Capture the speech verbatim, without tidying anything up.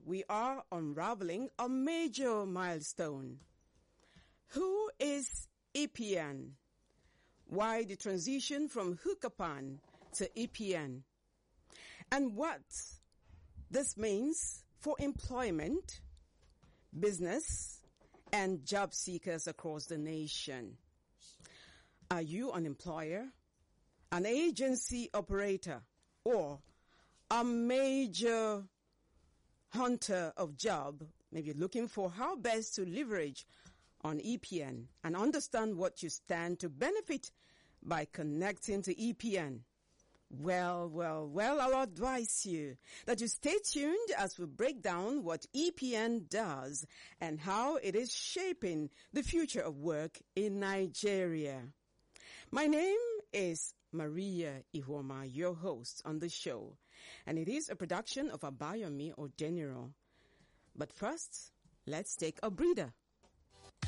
we are unraveling a major milestone. Who is E P N? Why the transition from hookapan to E P N? And what this means for employment, business, and job seekers across the nation. Are you an employer, an agency operator, or a major hunter of job, maybe looking for how best to leverage on E P N and understand what you stand to benefit by connecting to E P N? Well, well, well, I'll advise you that you stay tuned as we break down what E P N does and how it is shaping the future of work in Nigeria. My name is Maria Ihoma, your host on the show, and it is a production of Abayomi Odeniro. But first, let's take a breather.